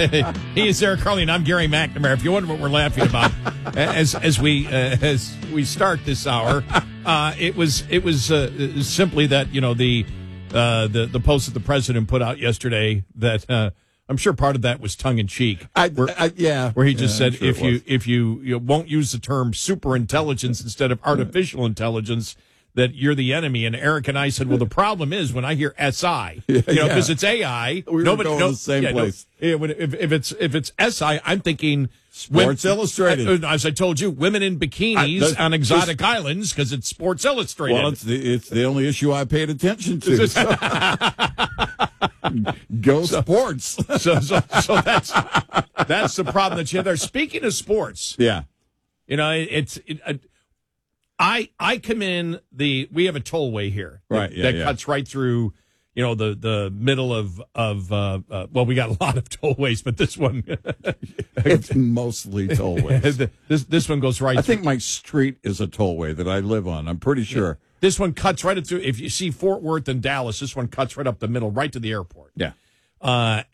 He is Eric Carly, and I'm Gary McNamara. If you wonder what we're laughing about, as we start this hour, it was simply that the post that the president put out yesterday that I'm sure part of that was tongue in cheek. Where he just said if you won't use the term super intelligence instead of artificial intelligence, that you're the enemy. And Eric and I said, well, the problem is when I hear SI, because it's AI, nobody knows the same place. If it's SI, I'm thinking Sports Illustrated. As I told you, women in bikinis on exotic islands because it's Sports Illustrated. Well, it's the only issue I paid attention to. Go sports. So that's the problem that you have there. Speaking of sports, I come in we have a tollway here, that cuts right through, the middle of we got a lot of tollways, but this one, it's mostly tollways. This one goes right. I think my street is a tollway that I live on. I'm pretty sure. This one cuts right through. If you see Fort Worth and Dallas, this one cuts right up the middle, right to the airport. Yeah. I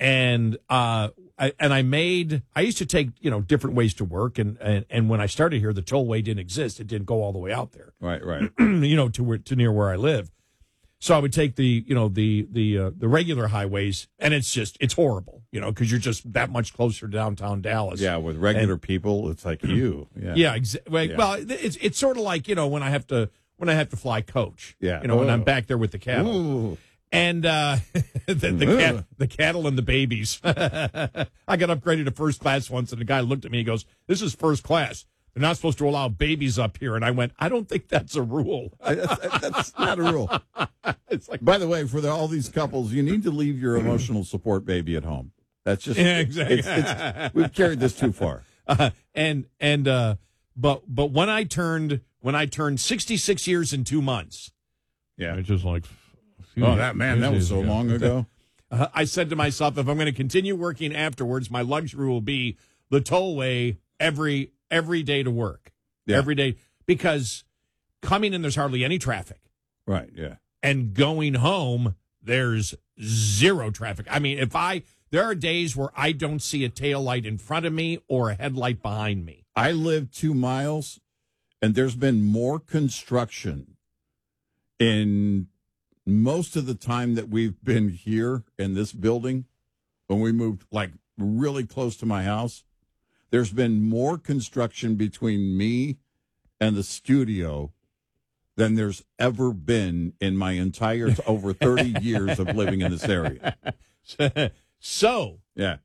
used to take, different ways to work. And when I started here, the tollway didn't exist. It didn't go all the way out there. Right. To near where I live. So I would take the regular highways, and it's horrible, because you're just that much closer to downtown Dallas. Yeah. With regular people, it's like you. Yeah. Well, it's sort of like, when I have to fly coach. Yeah. When I'm back there with the cattle. Ooh. And the cattle and the babies. I got upgraded to first class once, and the guy looked at me. He goes, "This is first class. They're not supposed to allow babies up here." And I went, "I don't think that's a rule." That's not a rule. It's like, by the way, for all these couples, you need to leave your emotional support baby at home. That's just exactly. We've carried this too far. But when I turned 66 years and 2 months, it's just like. That was so long ago. I said to myself, if I'm going to continue working afterwards, my luxury will be the tollway every day to work. Yeah. Every day. Because coming in, there's hardly any traffic. Right, yeah. And going home, there's zero traffic. I mean, there are days where I don't see a taillight in front of me or a headlight behind me. I live 2 miles, and there's been more construction in most of the time that we've been here in this building. When we moved like really close to my house, there's been more construction between me and the studio than there's ever been in my entire over 30 years of living in this area. So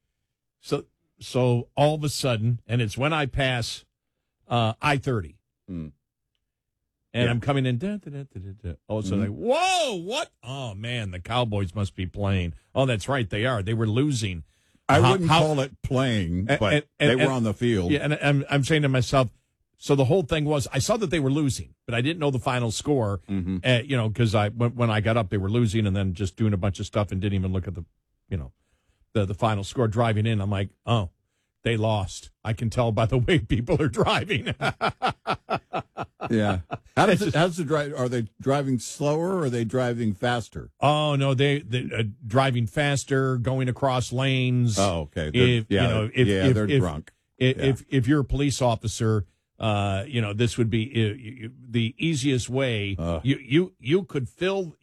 all of a sudden, and it's when I pass I-30. And I'm coming in. All of a sudden, like, whoa, what? Oh, man, the Cowboys must be playing. Oh, that's right, they are. They were losing. I wouldn't call it playing, but they were on the field. Yeah, and I'm saying to myself, so the whole thing was, I saw that they were losing, but I didn't know the final score, because when I got up, they were losing, and then just doing a bunch of stuff and didn't even look at the final score. Driving in, I'm like, oh, they lost. I can tell by the way people are driving. Yeah. How's the drive? Are they driving slower or are they driving faster? Oh, no, they're driving faster, going across lanes. Oh, okay. They're drunk. If you're a police officer, this would be the easiest way. You could fill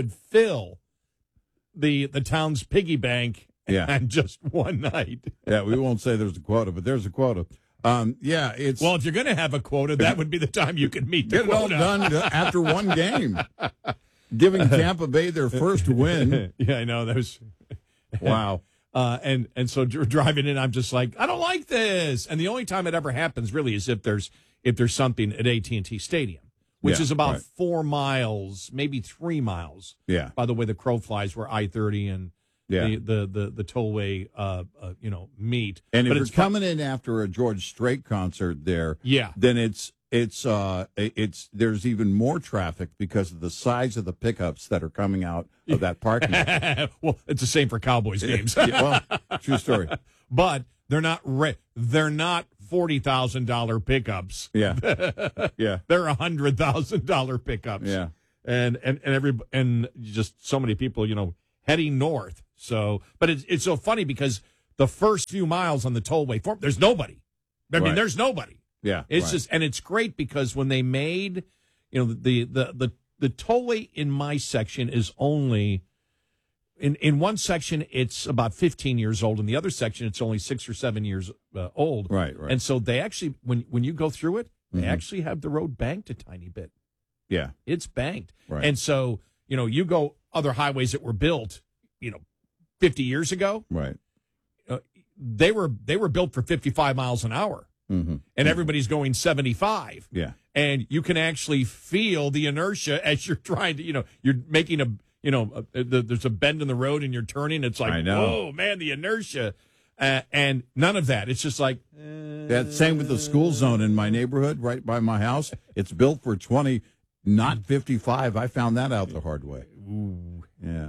the town's piggy bank in just one night. Yeah, we won't say there's a quota, but there's a quota. It's well, if you're going to have a quota, that would be the time you can meet the quota. Get it all done after one game, giving Tampa Bay their first win. Yeah, I know that was wow. And so driving in, I'm just like, I don't like this. And the only time it ever happens really is if there's something at AT&T Stadium, which is about 4 miles, maybe 3 miles. Yeah. By the way, the crow flies where I-30 and the tollway, meet. And if you're coming in after a George Strait concert there, then it's there's even more traffic because of the size of the pickups that are coming out of that parking lot. Well, it's the same for Cowboys games. True story. But they're not $40,000 pickups. Yeah. They're $100,000 pickups. Yeah. And just so many people, heading north. So, but it's so funny because the first few miles on the tollway, there's nobody. I mean, there's nobody. Yeah, it's just, and it's great because when they made, the tollway in my section is only in one section it's about 15 years old, in the other section it's only 6 or 7 years old. Right. And so they actually, when you go through it, they actually have the road banked a tiny bit. Yeah, it's banked. Right. And so you go other highways that were built 50 years ago. Right. They were built for 55 miles an hour. Mm-hmm. And everybody's going 75. Yeah. And you can actually feel the inertia as you're trying to, you're making there's a bend in the road and you're turning. It's like, whoa, man, the inertia. And none of that. It's just like. Same with the school zone in my neighborhood right by my house. It's built for 20, not 55. I found that out the hard way. Ooh. Yeah.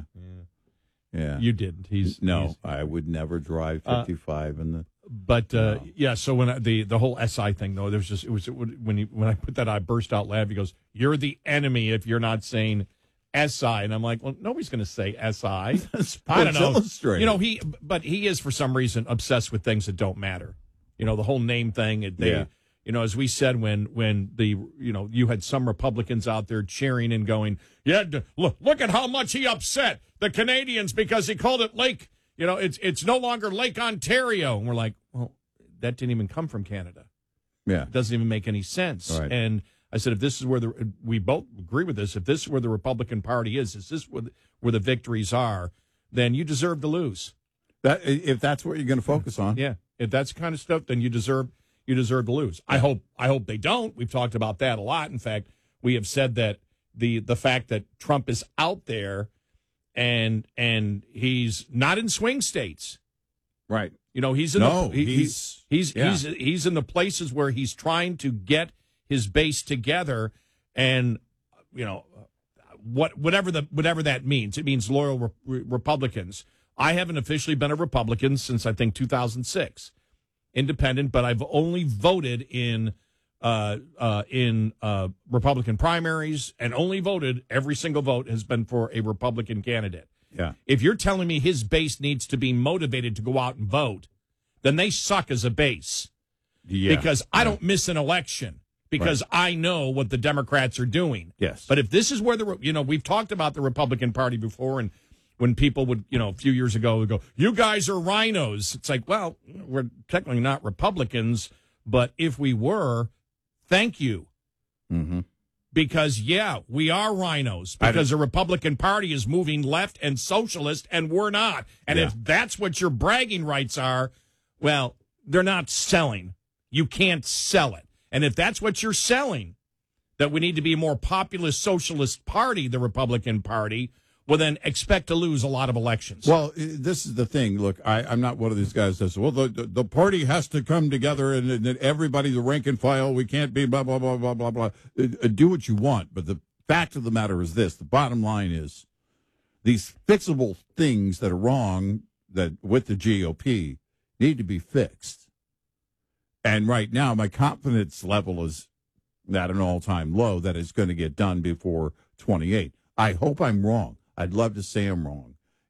You didn't. I would never drive 55 in the. But so when the whole SI thing though, when I put that, I burst out laughing. He goes, "You're the enemy if you're not saying SI," and I'm like, "Well, nobody's going to say SI." I don't know. Illustrated. He is for some reason obsessed with things that don't matter. The whole name thing. As we said when you had some Republicans out there cheering and going, "Yeah, look at how much he upset the Canadians because he called it Lake." It's no longer Lake Ontario. And we're like, well, that didn't even come from Canada. Yeah. It doesn't even make any sense. Right. And I said, if this is where we both agree with this, if this is where the Republican Party is this where the victories are, then you deserve to lose. If that's what you're going to focus on. Yeah. If that's the kind of stuff, then you deserve to lose. I hope they don't. We've talked about that a lot. In fact, we have said that the fact that Trump is out there and he's not in swing states, right? He's in he's in the places where he's trying to get his base together, and whatever that means. It means loyal Republicans. I haven't officially been a Republican since I think 2006, independent, but I've only voted in Republican primaries, and only voted, every single vote has been for a Republican candidate. Yeah. If you're telling me his base needs to be motivated to go out and vote, then they suck as a base. Yeah. Because I don't miss an election because I know what the Democrats are doing. Yes. But if this is where we've talked about the Republican Party before, and when people would, a few years ago would go, "You guys are rhinos." It's like, well, we're technically not Republicans, but if we were, thank you. Mm-hmm. Because, we are rhinos. Because the Republican Party is moving left and socialist, and we're not. And if that's what your bragging rights are, well, they're not selling. You can't sell it. And if that's what you're selling, that we need to be a more populist socialist party, the Republican Party, well, then expect to lose a lot of elections. Well, this is the thing. Look, I'm not one of these guys that says, well, the party has to come together and everybody, the rank and file, we can't be blah, blah, blah, blah, blah, blah. Do what you want. But the fact of the matter is this. The bottom line is these fixable things that are wrong with the GOP need to be fixed. And right now, my confidence level is at an all-time low that it's going to get done before 28. I hope I'm wrong. I'd love to say I'm wrong.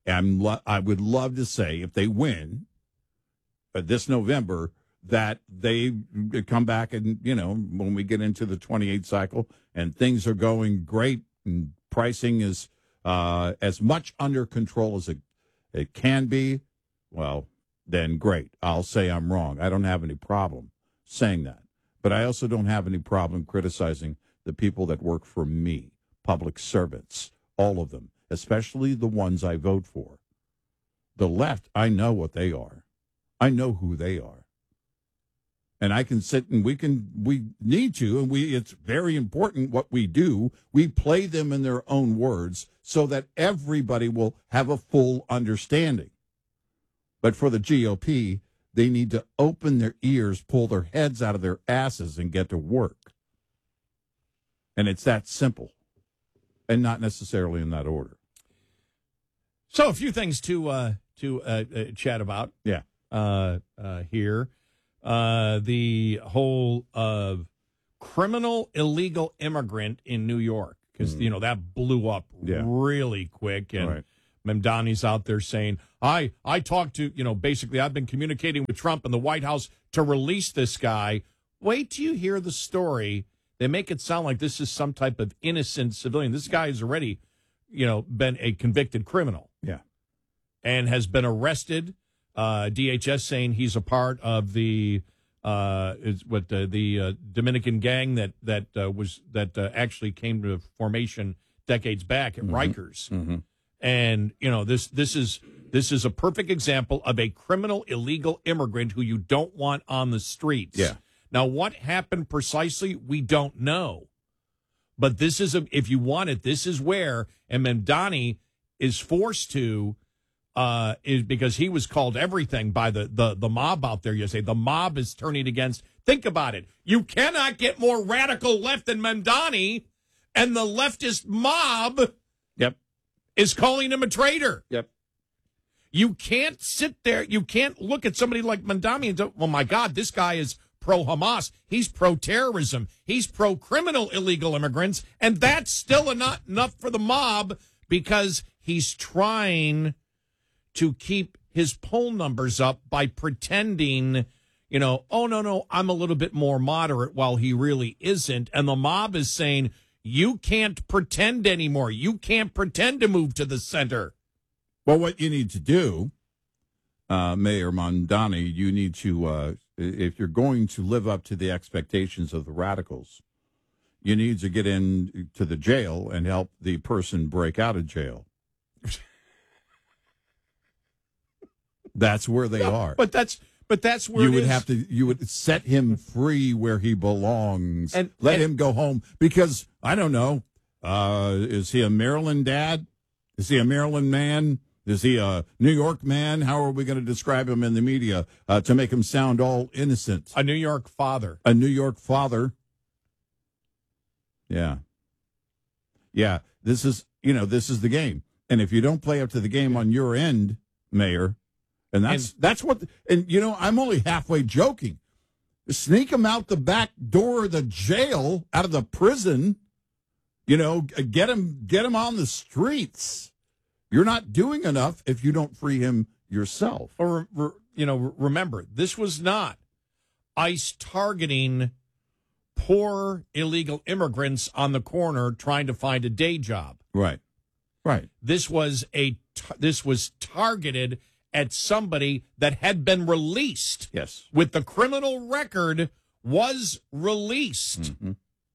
I would love to say if they win this November that they come back and, when we get into the 28 cycle and things are going great and pricing is as much under control as it can be, well, then great. I'll say I'm wrong. I don't have any problem saying that. But I also don't have any problem criticizing the people that work for me, public servants, all of them, especially the ones I vote for. The left, I know what they are. I know who they are. And I can sit and we need to, and it's very important what we do. We play them in their own words so that everybody will have a full understanding. But for the GOP, they need to open their ears, pull their heads out of their asses, and get to work. And it's that simple, and not necessarily in that order. So a few things to chat about. Yeah. Here, the whole criminal illegal immigrant in New York, because that blew up really quick, and Mamdani's out there saying, I talked to, basically I've been communicating with Trump and the White House to release this guy. Wait till you hear the story. They make it sound like this is some type of innocent civilian. This guy has already, been a convicted criminal. Yeah. And has been arrested. DHS saying he's a part of the Dominican gang that actually came to formation decades back at Rikers. Mm-hmm. And this is a perfect example of a criminal illegal immigrant who you don't want on the streets. Yeah. Now, what happened precisely, we don't know. But this is if you want it, this is where, and Mamdani is forced to, is because he was called everything by the mob out there. You say the mob is turning against. Think about it. You cannot get more radical left than Mamdani, and the leftist mob. Yep. Is calling him a traitor. Yep. You can't sit there. You can't look at somebody like Mamdani and say, well, my God, this guy is pro-Hamas. He's pro-terrorism. He's pro-criminal illegal immigrants. And that's still not enough for the mob because he's trying to keep his poll numbers up by pretending, oh, no, I'm a little bit more moderate while he really isn't. And the mob is saying, you can't pretend anymore. You can't pretend to move to the center. Well, what you need to do, Mayor Mamdani, you need to, if you're going to live up to the expectations of the radicals, you need to get into the jail and help the person break out of jail. That's where they are. But that's where you would set him free where he belongs and let him go home because I don't know. Is he a Maryland dad? Is he a Maryland man? Is he a New York man? How are we going to describe him in the media to make him sound all innocent? A New York father. A New York father. Yeah. Yeah. This is the game. And if you don't play up to the game on your end, Mayor, and that's what, I'm only halfway joking. Sneak him out the back door of the jail, out of the prison, get him on the streets. You're not doing enough if you don't free him yourself. Or, remember, this was not ICE targeting poor illegal immigrants on the corner trying to find a day job. Right. Right. This was targeted at somebody that had been released. Yes. With the criminal record was released. Mm-hmm.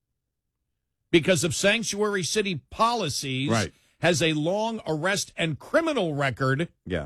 Because of sanctuary city policies. Right. Has a long arrest and criminal record. Yeah.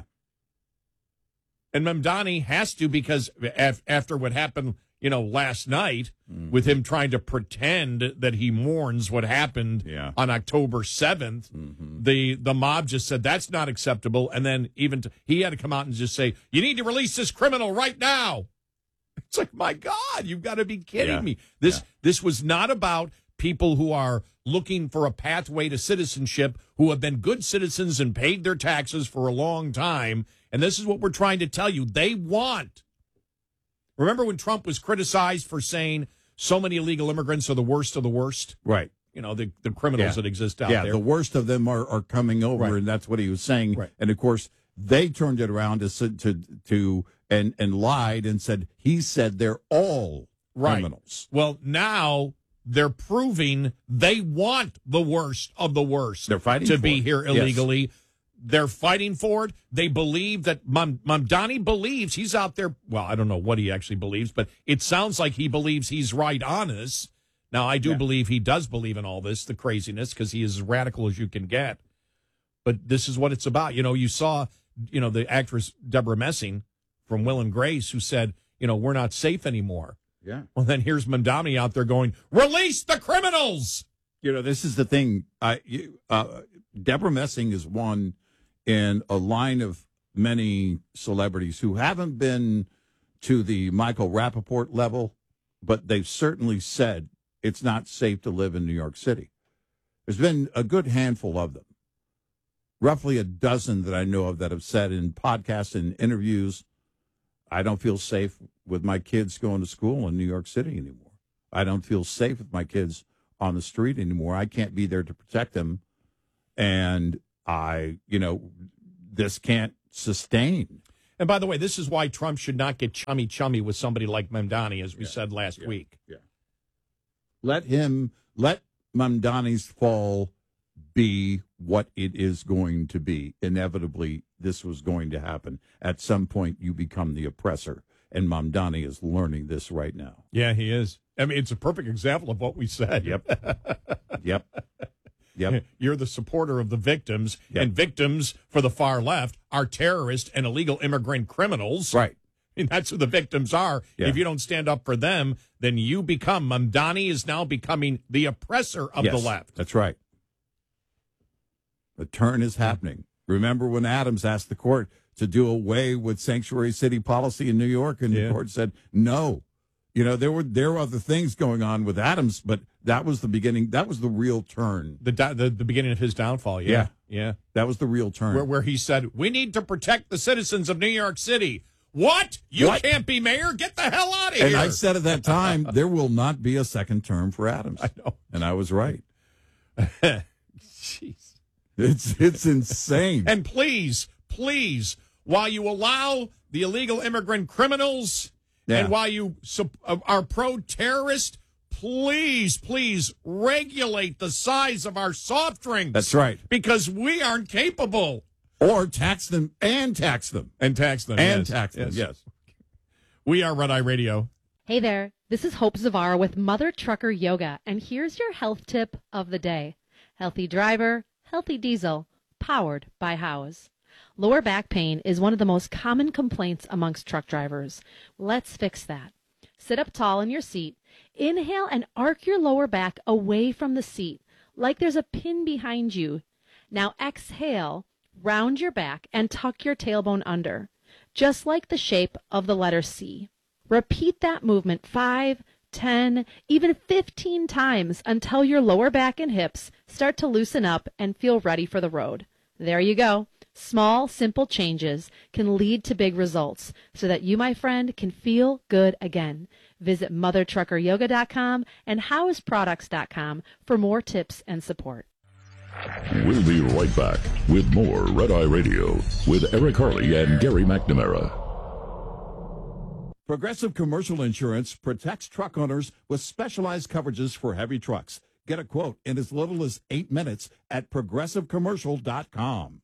And Mamdani has to because after what happened, last night with him trying to pretend that he mourns what happened on October 7th, the mob just said that's not acceptable. And then he had to come out and just say, you need to release this criminal right now. It's like, my God, you've got to be kidding me. This was not about people who are looking for a pathway to citizenship, who have been good citizens and paid their taxes for a long time. And this is what we're trying to tell you. They want. Remember when Trump was criticized for saying so many illegal immigrants are the worst of the worst? Right. The criminals that exist out there. Yeah, the worst of them are coming over, right. And that's what he was saying. Right. And, of course, they turned it around and lied and said, he said they're all criminals. Well, now they're proving they want the worst of the worst. They're fighting to for be it. here illegally. Yes. They're fighting for it. They believe that Mamdani believes he's out there. Well, I don't know what he actually believes, but it sounds like he believes he's right on this. Now, I do believe he does believe in all this, the craziness, because he is as radical as you can get. But this is what it's about. You saw, the actress Deborah Messing from Will and Grace who said, we're not safe anymore. Yeah. Well, then here's Mamdani out there going, release the criminals. This is the thing. Deborah Messing is one in a line of many celebrities who haven't been to the Michael Rappaport level, but they've certainly said it's not safe to live in New York City. There's been a good handful of them, roughly a dozen that I know of that have said in podcasts and interviews, I don't feel safe with my kids going to school in New York City anymore. I don't feel safe with my kids on the street anymore. I can't be there to protect them. And this can't sustain. And by the way, this is why Trump should not get chummy with somebody like Mamdani, as we said last week. Yeah. Let Mamdani's fall be what it is going to be. Inevitably, this was going to happen. At some point, you become the oppressor. And Mamdani is learning this right now. Yeah, he is. I mean, it's a perfect example of what we said. Yep. You're the supporter of the victims, Yep. and victims for the far left are terrorists and illegal immigrant criminals. Right. And that's who the victims are. Yeah. If you don't stand up for them, then you become, Mamdani is now becoming the oppressor of the left. That's right. The turn is happening. Remember when Adams asked the court to do away with sanctuary city policy in New York, and the court said no. You know, there were other things going on with Adams, but that was the beginning. That was the real turn. The beginning of his downfall. Yeah. That was the real turn. Where he said, we need to protect the citizens of New York City. What? You can't be mayor? Get the hell out of here. And I said at that time, there will not be a second term for Adams. I know. And I was right. Jeez. It's insane. And please, while you allow the illegal immigrant criminals and while you are pro-terrorist, please regulate the size of our soft drinks. That's right. Because we aren't capable. Or tax them and tax them. Yes. We are Red Eye Radio. Hey there, this is Hope Zavara with Mother Trucker Yoga, and here's your health tip of the day. Healthy driver, healthy diesel, powered by Howes. Lower back pain is one of the most common complaints amongst truck drivers. Let's fix that. Sit up tall in your seat, inhale and arc your lower back away from the seat, like there's a pin behind you. Now exhale, round your back, and tuck your tailbone under, just like the shape of the letter C. Repeat that movement 5, 10, even 15 times until your lower back and hips start to loosen up and feel ready for the road. There you go. Small, simple changes can lead to big results so that you, my friend, can feel good again. Visit mothertruckeryoga.com and howesproducts.com for more tips and support. We'll be right back with more Red Eye Radio with Eric Harley and Gary McNamara. Progressive Commercial Insurance protects truck owners with specialized coverages for heavy trucks. Get a quote in as little as 8 minutes at progressivecommercial.com.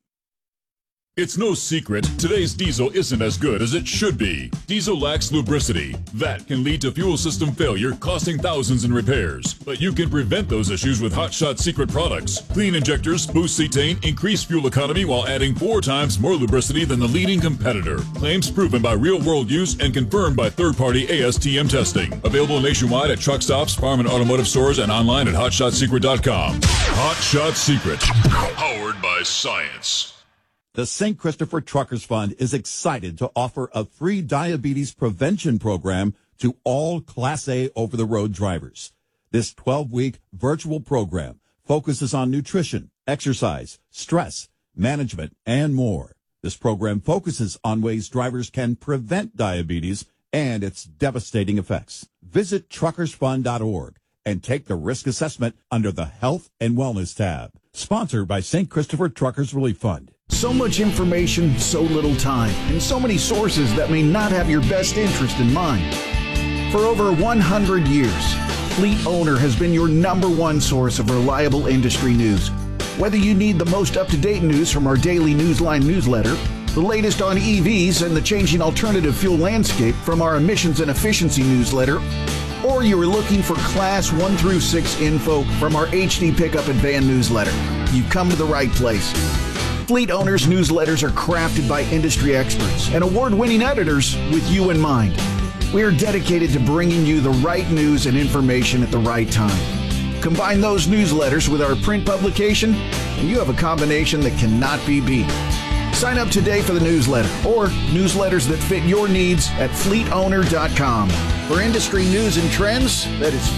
It's no secret, today's diesel isn't as good as it should be. Diesel lacks lubricity. That can lead to fuel system failure, costing thousands in repairs. But you can prevent those issues with Hot Shot Secret products. Clean injectors, boost cetane, increase fuel economy while adding 4 times more lubricity than the leading competitor. Claims proven by real-world use and confirmed by third-party ASTM testing. Available nationwide at truck stops, farm and automotive stores, and online at hotshotsecret.com. Hot Shot Secret. Powered by science. The St. Christopher Truckers Fund is excited to offer a free diabetes prevention program to all Class A over-the-road drivers. This 12-week virtual program focuses on nutrition, exercise, stress, management, and more. This program focuses on ways drivers can prevent diabetes and its devastating effects. Visit truckersfund.org and take the risk assessment under the Health and Wellness tab. Sponsored by St. Christopher Truckers Relief Fund. So much information, so little time, and so many sources that may not have your best interest in mind. For over 100 years, Fleet Owner has been your #1 source of reliable industry news. Whether you need the most up-to-date news from our daily Newsline newsletter, the latest on EVs and the changing alternative fuel landscape from our emissions and efficiency newsletter, or you are looking for Class 1 through 6 info from our HD Pickup and Van newsletter, you've come to the right place. Fleet Owners newsletters are crafted by industry experts and award-winning editors with you in mind. We are dedicated to bringing you the right news and information at the right time. Combine those newsletters with our print publication, and you have a combination that cannot be beat. Sign up today for the newsletter or newsletters that fit your needs at fleetowner.com. For industry news and trends, that is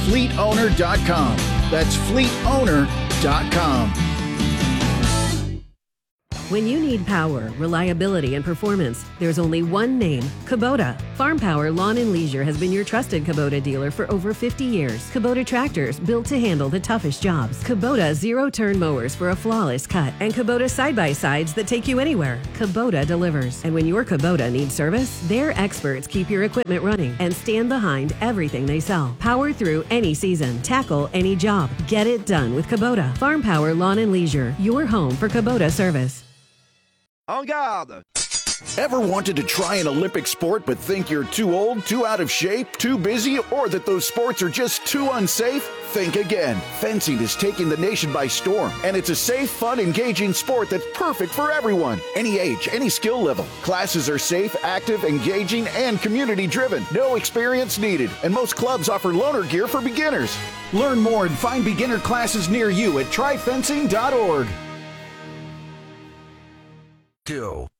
fleetowner.com. That's fleetowner.com. When you need power, reliability, and performance, there's only one name, Kubota. Farm Power Lawn and Leisure has been your trusted Kubota dealer for over 50 years. Kubota tractors built to handle the toughest jobs. Kubota zero-turn mowers for a flawless cut. And Kubota side-by-sides that take you anywhere. Kubota delivers. And when your Kubota needs service, their experts keep your equipment running and stand behind everything they sell. Power through any season. Tackle any job. Get it done with Kubota. Farm Power Lawn and Leisure, your home for Kubota service. En garde! Ever wanted to try an Olympic sport but think you're too old, too out of shape, too busy, or that those sports are just too unsafe? Think again. Fencing is taking the nation by storm, and it's a safe, fun, engaging sport that's perfect for everyone. Any age, any skill level. Classes are safe, active, engaging, and community-driven. No experience needed, and most clubs offer loaner gear for beginners. Learn more and find beginner classes near you at tryfencing.org. 2,